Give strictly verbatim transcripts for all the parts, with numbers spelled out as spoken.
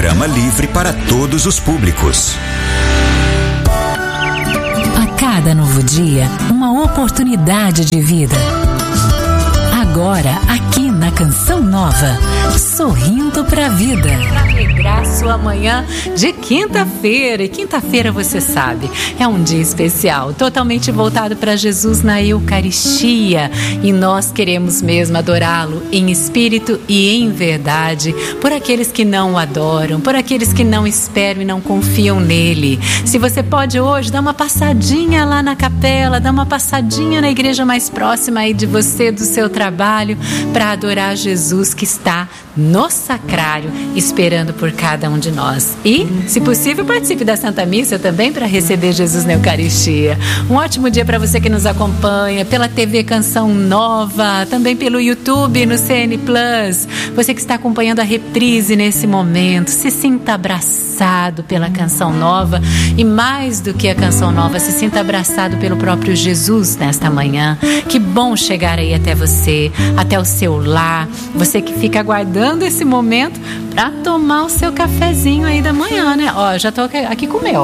programa livre para todos os públicos. A cada novo dia, uma oportunidade de vida. Agora, aqui na Canção Nova, Sorrindo pra Vida. Para alegrar sua manhã de quinta-feira. E quinta-feira, você sabe, é um dia especial, totalmente voltado para Jesus na Eucaristia. E nós queremos mesmo adorá-lo em espírito e em verdade, por aqueles que não o adoram, por aqueles que não esperam e não confiam nele. Se você pode hoje, dá uma passadinha lá na capela, dá uma passadinha na igreja mais próxima aí de você, do seu trabalho, para adorar Jesus que está no sacrário, esperando por cada um de nós. E, se possível, participe da Santa Missa também para receber Jesus na Eucaristia. Um ótimo dia para você que nos acompanha pela T V Canção Nova, também pelo YouTube, no C N Plus. Você que está acompanhando a reprise nesse momento, se sinta abraçado pela Canção Nova e, mais do que a Canção Nova, se sinta abraçado pelo próprio Jesus nesta manhã. Que bom chegar aí até você, até o seu lar, você que fica aguardando esse momento para tomar o seu cafezinho aí da manhã, né? Ó, já tô aqui com o meu.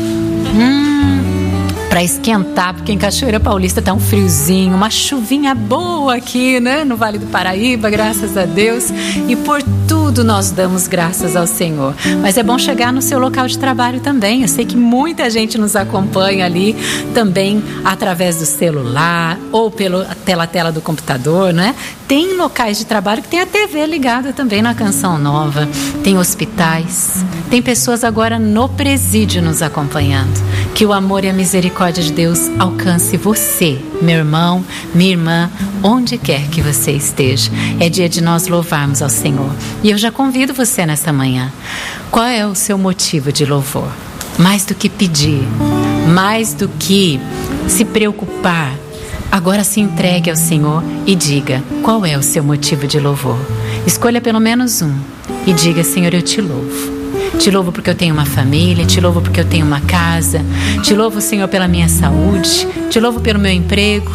Hum, para esquentar, porque em Cachoeira Paulista tá um friozinho, uma chuvinha boa aqui, né? No Vale do Paraíba, graças a Deus. E por tudo nós damos graças ao Senhor. Mas é bom chegar no seu local de trabalho também. Eu sei que muita gente nos acompanha ali também através do celular ou pelo, pela tela do computador, né? Tem locais de trabalho que tem a T V ligada também na Canção Nova. Tem hospitais. Tem pessoas agora no presídio nos acompanhando. Que o amor e a misericórdia de Deus alcance você, meu irmão, minha irmã, onde quer que você esteja. É dia de nós louvarmos ao Senhor. E eu já convido você nessa manhã. Qual é o seu motivo de louvor? Mais do que pedir, mais do que se preocupar, agora se entregue ao Senhor e diga qual é o seu motivo de louvor. Escolha pelo menos um e diga: Senhor, eu te louvo. Te louvo porque eu tenho uma família, te louvo porque eu tenho uma casa, te louvo, Senhor, pela minha saúde, te louvo pelo meu emprego.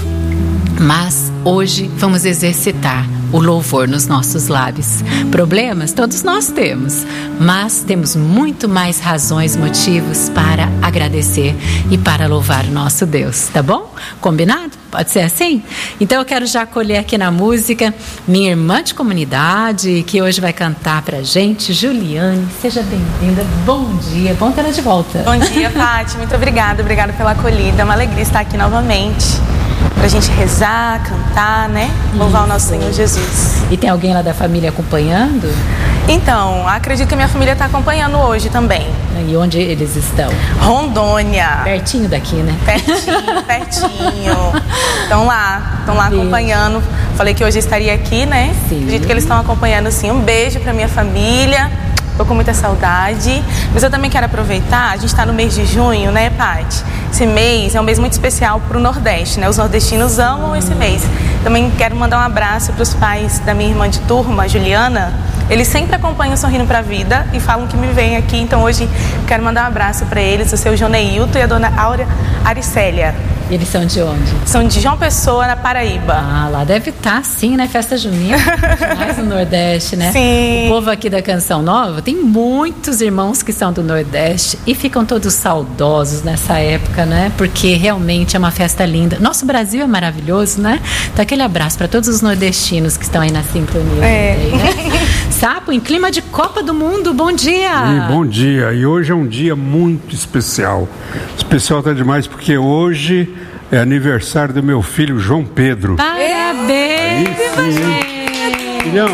Mas hoje vamos exercitar o louvor nos nossos lábios. Problemas todos nós temos, mas temos muito mais razões, motivos para agradecer e para louvar o nosso Deus, tá bom? Combinado? Pode ser assim? Então eu quero já acolher aqui na música minha irmã de comunidade, que hoje vai cantar pra gente, Juliane. Seja bem-vinda, bom dia, bom ter ela de volta. Bom dia, Paty, muito obrigada, obrigada pela acolhida, é uma alegria estar aqui novamente. Pra gente rezar, cantar, né? Louvar Isso. o nosso Senhor Jesus. E tem alguém lá da família acompanhando? Então, acredito que a minha família está acompanhando hoje também. E onde eles estão? Rondônia. Pertinho daqui, né? Pertinho, pertinho. Estão lá, estão lá beijo. acompanhando. Falei que hoje estaria aqui, né? Sim. Acredito que eles estão acompanhando, sim. Um beijo pra minha família. Tô com muita saudade, mas eu também quero aproveitar, a gente está no mês de junho, né, Paty? Esse mês é um mês muito especial para o Nordeste, né? Os nordestinos amam esse mês. Também quero mandar um abraço para os pais da minha irmã de turma, Juliana. Eles sempre acompanham Sorrindo pra Vida e falam que me vêm aqui, então hoje quero mandar um abraço para eles, o seu Joneilton e a dona Áurea Aricélia. Eles são de onde? São de João Pessoa, na Paraíba. Ah, lá deve estar, sim, né? Festa junina, mais no Nordeste, né? Sim. O povo aqui da Canção Nova tem muitos irmãos que são do Nordeste e ficam todos saudosos nessa época, né? Porque realmente é uma festa linda. Nosso Brasil é maravilhoso, né? Então aquele abraço para todos os nordestinos que estão aí na sintonia. É. Aí, né? Sapo, em clima de Copa do Mundo, bom dia! E bom dia, e hoje é um dia muito especial. Especial tá demais porque hoje é aniversário do meu filho João Pedro. Parabéns! Aí sim. Filhão,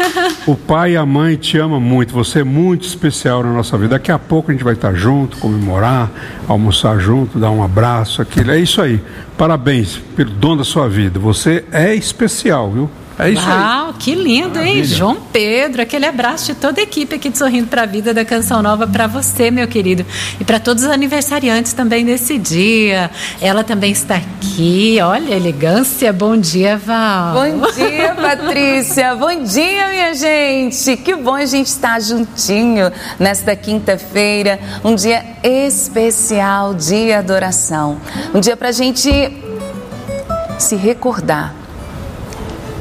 o pai e a mãe te amam muito, você é muito especial na nossa vida. Daqui a pouco a gente vai estar junto, comemorar, almoçar junto, dar um abraço, aquilo. É isso aí. Parabéns pelo dom da sua vida. Você é especial, viu? É isso aí. Uau, que lindo, Maravilha. Hein? João Pedro, aquele abraço de toda a equipe aqui de Sorrindo pra Vida da Canção Nova para você, meu querido. E para todos os aniversariantes também nesse dia. Ela também está aqui, olha, elegância. Bom dia, Val. Bom dia, Patrícia. Bom dia, minha gente. Que bom a gente estar juntinho nesta quinta-feira. Um dia especial de adoração. Um dia pra gente se recordar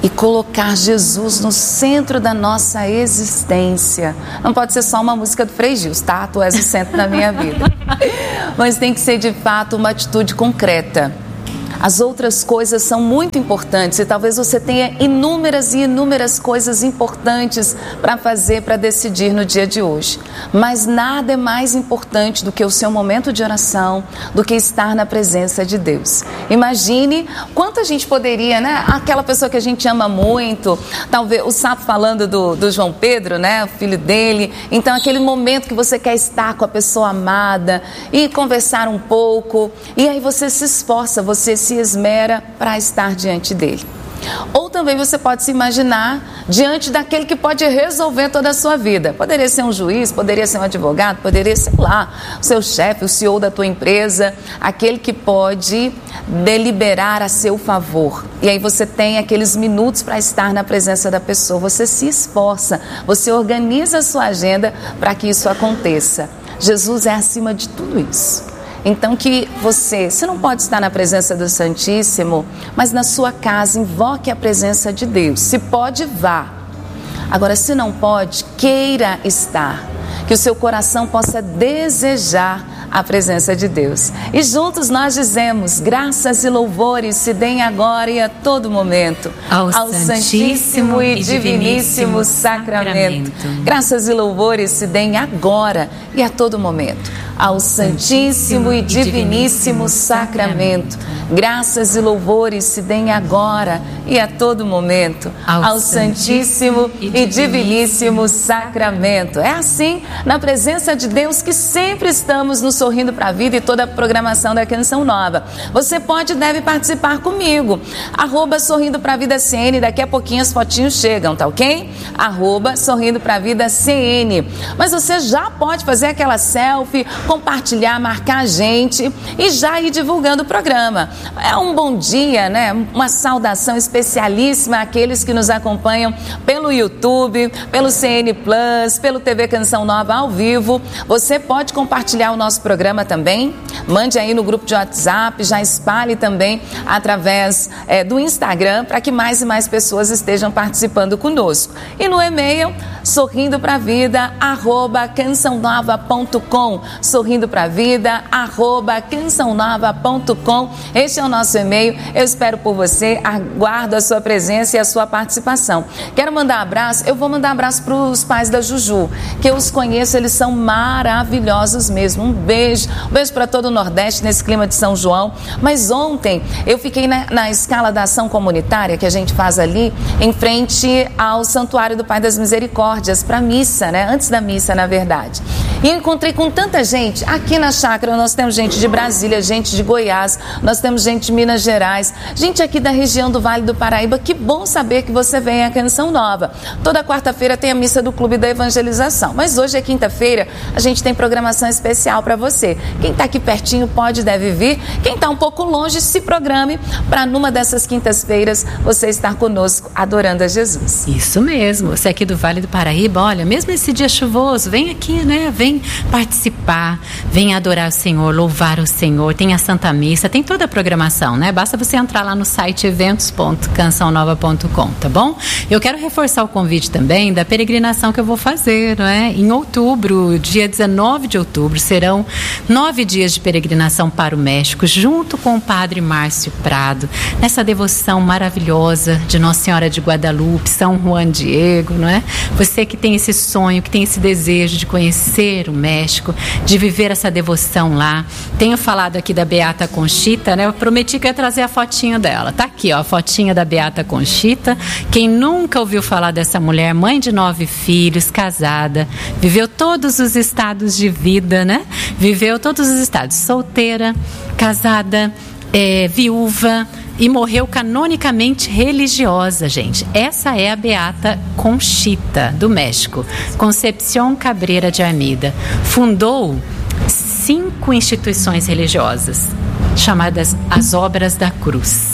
e colocar Jesus no centro da nossa existência. Não pode ser só uma música do Frei Gils, tá? Tu és o centro da minha vida. Mas tem que ser de fato uma atitude concreta. As outras coisas são muito importantes e talvez você tenha inúmeras e inúmeras coisas importantes para fazer, para decidir no dia de hoje. Mas nada é mais importante do que o seu momento de oração, do que estar na presença de Deus. Imagine quanto a gente poderia, né? Aquela pessoa que a gente ama muito, talvez o Sapo falando do, do João Pedro, né? O filho dele. Então aquele momento que você quer estar com a pessoa amada e conversar um pouco. E aí você se esforça, você se esmera para estar diante dele. Ou também você pode se imaginar diante daquele que pode resolver toda a sua vida. Poderia ser um juiz, poderia ser um advogado, poderia ser, lá, o seu chefe, o C E O da tua empresa, aquele que pode deliberar a seu favor. E aí você tem aqueles minutos para estar na presença da pessoa. Você se esforça, você organiza a sua agenda para que isso aconteça. Jesus é acima de tudo isso. Então que você, se não pode estar na presença do Santíssimo, mas na sua casa, invoque a presença de Deus. Se pode, vá. Agora, se não pode, queira estar. Que o seu coração possa desejar a presença de Deus. E juntos nós dizemos, graças e louvores se deem agora e a todo momento ao, ao Santíssimo, Santíssimo e Diviníssimo Sacramento. Sacramento. Graças e louvores se deem agora e a todo momento ao Santíssimo e Diviníssimo Sacramento. Graças e louvores se deem agora e a todo momento ao Santíssimo e Diviníssimo Sacramento. É assim, na presença de Deus, que sempre estamos no Sorrindo para a Vida e toda a programação da Canção Nova. Você pode e deve participar comigo. Arroba Sorrindo para a Vida C N, daqui a pouquinho as fotinhos chegam, tá ok? Arroba Sorrindo para a Vida C N. Mas você já pode fazer aquela selfie, compartilhar, marcar a gente e já ir divulgando o programa. É um bom dia, né? Uma saudação especialíssima àqueles que nos acompanham pelo YouTube, pelo C N Plus, pelo T V Canção Nova ao vivo. Você pode compartilhar o nosso programa também. Mande aí no grupo de WhatsApp, já espalhe também através é, do Instagram para que mais e mais pessoas estejam participando conosco. E no e-mail, sorrindo pra vida, arroba canção nova ponto com. Sorrindo pra vida, arroba canção nova ponto com. Este é o nosso e-mail. Eu espero por você, aguardo a sua presença e a sua participação. Quero mandar um abraço, eu vou mandar um abraço para os pais da Juju, que eu os conheço, eles são maravilhosos mesmo. Um beijo, um beijo para todo o Nordeste nesse clima de São João. Mas ontem eu fiquei na, na escala da ação comunitária que a gente faz ali, em frente ao Santuário do Pai das Misericórdias, para missa, né? Antes da missa, na verdade. E eu encontrei com tanta gente. Aqui na chácara nós temos gente de Brasília, gente de Goiás, nós temos gente de Minas Gerais, gente aqui da região do Vale do Paraíba. Que bom saber que você vem à Canção Nova. Toda quarta-feira tem a missa do Clube da Evangelização, mas hoje é quinta-feira, a gente tem programação especial para você. Quem está aqui pertinho pode e deve vir. Quem está um pouco longe, se programe para numa dessas quintas-feiras você estar conosco adorando a Jesus. Isso mesmo. Você aqui do Vale do Paraíba, olha, mesmo esse dia chuvoso, vem aqui, né? Vem participar, vem adorar o Senhor, louvar o Senhor. Tem a Santa Missa, tem toda a programação, né? Basta você entrar lá no site eventos ponto canção nova ponto com, tá bom? Eu quero reforçar o convite também da peregrinação que eu vou fazer, não é? Em outubro, dia dezenove de outubro, serão nove dias de peregrinação para o México, junto com o Padre Márcio Prado, nessa devoção maravilhosa de Nossa Senhora de Guadalupe, São Juan Diego, não é? Você que tem esse sonho, que tem esse desejo de conhecer o México, de viver essa devoção lá. Tenho falado aqui da Beata Conchita, né? Eu prometi que ia trazer a fotinho dela. Tá aqui, ó, a fotinha da Beata Conchita. Quem nunca ouviu falar dessa mulher, mãe de nove filhos, casada, viveu todos os estados de vida, né? Viveu todos os estados, solteira, casada, é, viúva, e morreu canonicamente religiosa, gente. Essa é a Beata Conchita, do México. Concepción Cabrera de Armida. Fundou cinco instituições religiosas, chamadas as Obras da Cruz.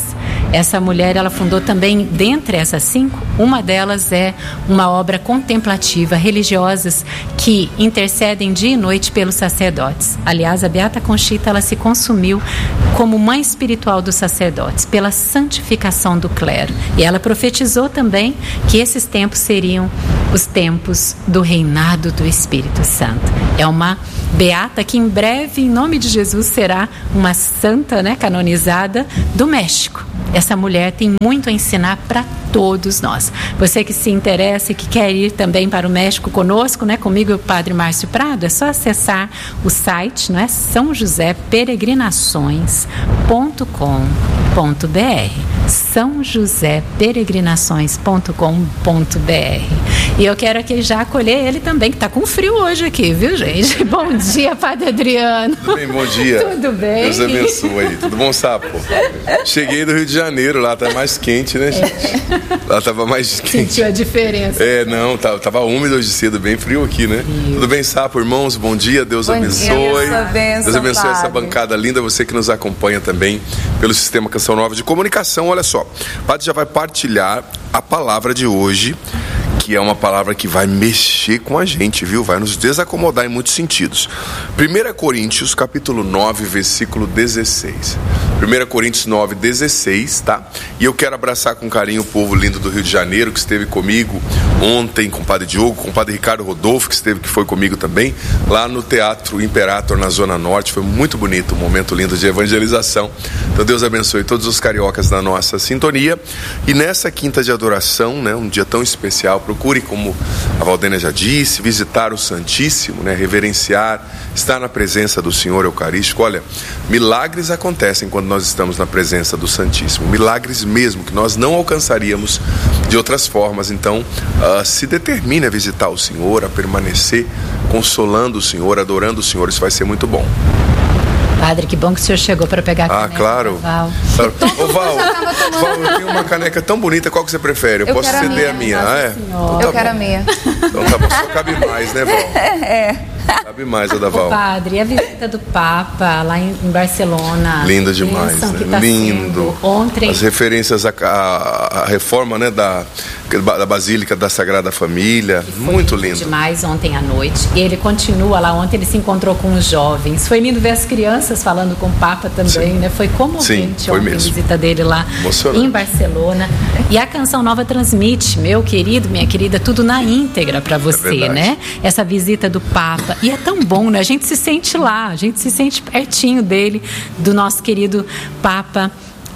Essa mulher, ela fundou também, dentre essas cinco, uma delas é uma obra contemplativa, religiosas que intercedem dia e noite pelos sacerdotes. Aliás, a Beata Conchita, ela se consumiu como mãe espiritual dos sacerdotes, pela santificação do clero. E ela profetizou também que esses tempos seriam os tempos do reinado do Espírito Santo. É uma beata que em breve, em nome de Jesus, será uma santa, né, canonizada do México. Essa mulher tem muito a ensinar para todos nós. Você que se interessa e que quer ir também para o México conosco, né, comigo e o Padre Márcio Prado, é só acessar o site, não é, são josé peregrinações ponto com ponto b r, são josé peregrinações ponto com ponto b r. E eu quero aqui já acolher ele também, que está com frio hoje aqui, viu, gente? Bom dia, Padre Adriano. Tudo bem, bom dia. Tudo bem? Deus abençoe aí. Tudo bom, Sapo? Cheguei do Rio de Janeiro, lá tá mais quente, né, gente? É. Lá tava mais quente. Sentiu a diferença. É, não, tava, tava úmido hoje cedo, bem frio aqui, né? Frio. Tudo bem, Sapo, irmãos? Bom dia, Deus bom abençoe. Dia, benção, Deus abençoe Padre. Essa bancada linda, você que nos acompanha também pelo Sistema Canção Nova de Comunicação. Olha só, o Padre já vai partilhar a palavra de hoje, que é uma palavra que vai mexer com a gente, viu? Vai nos desacomodar em muitos sentidos. primeira Coríntios, capítulo nove, versículo dezesseis. primeira Coríntios nove, dezesseis, tá? E eu quero abraçar com carinho o povo lindo do Rio de Janeiro, que esteve comigo ontem, com o Padre Diogo, com o Padre Ricardo Rodolfo, que esteve, que foi comigo também, lá no Teatro Imperator, na Zona Norte. Foi muito bonito, um momento lindo de evangelização. Então Deus abençoe todos os cariocas da nossa sintonia. E nessa quinta de adoração, né, um dia tão especial, procure, como a Valdênia já disse, visitar o Santíssimo, né, reverenciar, estar na presença do Senhor Eucarístico. Olha, milagres acontecem quando nós estamos na presença do Santíssimo. Milagres mesmo, que nós não alcançaríamos de outras formas. Então, uh, se determine a visitar o Senhor, a permanecer consolando o Senhor, adorando o Senhor. Isso vai ser muito bom. Padre, que bom que o senhor chegou para pegar a caneca. Ah, claro. Val. Ô, Val, Val, eu tenho uma caneca tão bonita, qual que você prefere? Eu, eu posso ceder a minha. Ah, é? Então, tá eu quero a minha. Então tá bom, só cabe mais, né, Val? É. Cabe mais a da Val. O Padre, e a visita do Papa lá em, em Barcelona? Linda demais, né? Tá Lindo. Ontem. As referências à, à, à reforma, né, da, da Basílica da Sagrada Família. Muito lindo. Demais ontem à noite. E ele continua lá. Ontem ele se encontrou com os jovens. Foi lindo ver as crianças falando com o Papa também, Sim. né? Foi comovente. Sim, foi ontem mesmo. A visita dele lá em Barcelona. E a Canção Nova transmite, meu querido, minha querida, tudo na íntegra para você, é né? Essa visita do Papa. E é tão bom, né? A gente se sente lá, a gente se sente pertinho dele, do nosso querido Papa.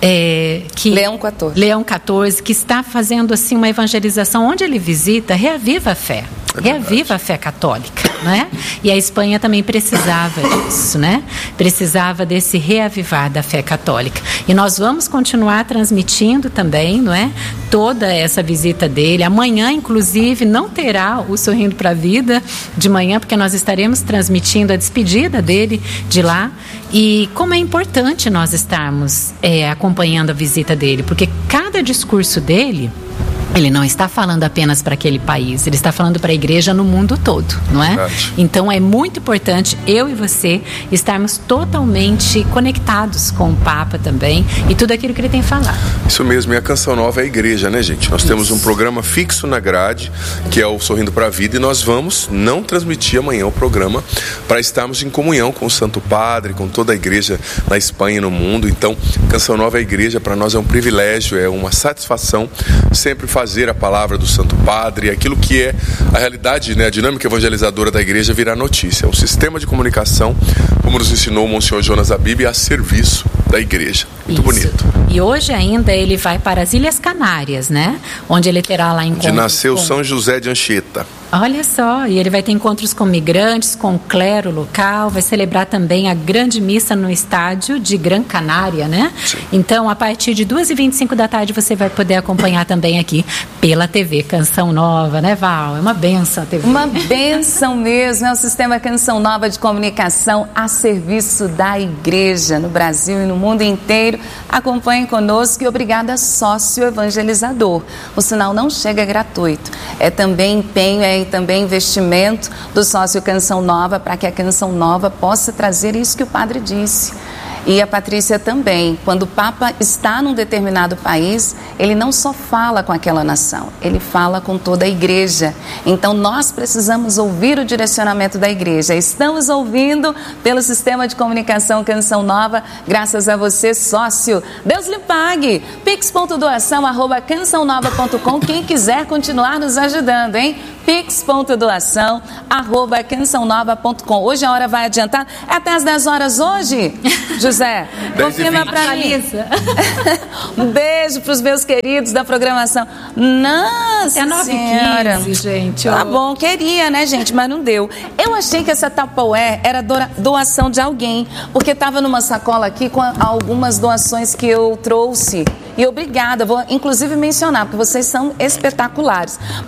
É, que, Leão quatorze. Leão quatorze, que está fazendo assim uma evangelização onde ele visita, reaviva a fé. É reaviva a fé católica, né? E a Espanha também precisava disso, né? Precisava desse reavivar da fé católica. E nós vamos continuar transmitindo também, não é? Toda essa visita dele. Amanhã, inclusive, não terá o Sorrindo para a Vida de manhã, porque nós estaremos transmitindo a despedida dele de lá. E como é importante nós estarmos é, acompanhando a visita dele, porque cada discurso dele, ele não está falando apenas para aquele país, ele está falando para a igreja no mundo todo, não é? Verdade. Então é muito importante eu e você estarmos totalmente conectados com o Papa também e tudo aquilo que ele tem falado. Isso mesmo, e a Canção Nova é a igreja, né, gente? Nós Isso. temos um programa fixo na grade, que é o Sorrindo para a Vida, e nós vamos não transmitir amanhã o programa para estarmos em comunhão com o Santo Padre, com toda a igreja na Espanha e no mundo. Então, Canção Nova é a igreja, para nós é um privilégio, é uma satisfação sempre fazer fazer a palavra do Santo Padre, aquilo que é a realidade, né, a dinâmica evangelizadora da igreja virar notícia. É um sistema de comunicação, como nos ensinou o Monsenhor Jonas Abib, a serviço da igreja. Muito Isso. bonito. E hoje ainda ele vai para as Ilhas Canárias, né? Onde ele terá lá encontros. Onde nasceu com... São José de Anchieta. Olha só, e ele vai ter encontros com migrantes, com o clero local, vai celebrar também a grande missa no estádio de Gran Canária, né? Sim. Então, a partir de duas e vinte e cinco da tarde, você vai poder acompanhar também aqui pela T V Canção Nova, né, Val? É uma benção a T V. Uma benção mesmo, é o Sistema Canção Nova de Comunicação a serviço da igreja no Brasil e no mundo inteiro. Acompanhe conosco e obrigada, sócio evangelizador. O sinal não chega gratuito, é também empenho, é também investimento do sócio Canção Nova para que a Canção Nova possa trazer isso que o padre disse. E a Patrícia também. Quando o Papa está num determinado país, ele não só fala com aquela nação, ele fala com toda a igreja. Então nós precisamos ouvir o direcionamento da igreja. Estamos ouvindo pelo sistema de comunicação Canção Nova, graças a você, sócio. Deus lhe pague. pix.doação arroba canção nova ponto com. Quem quiser continuar nos ajudando, hein? pix.doação arroba canção nova ponto com. Hoje a hora vai adiantar. É até às dez horas hoje, José. Confirma pra mim. Um beijo para os meus queridos da programação. Nossa É nove e quinze, gente. Tá bom, queria, né, gente? Mas não deu. Eu achei que essa Tupperware era doação de alguém, porque estava numa sacola aqui com algumas doações que eu trouxe. E obrigada, vou inclusive mencionar, porque vocês são espetaculares.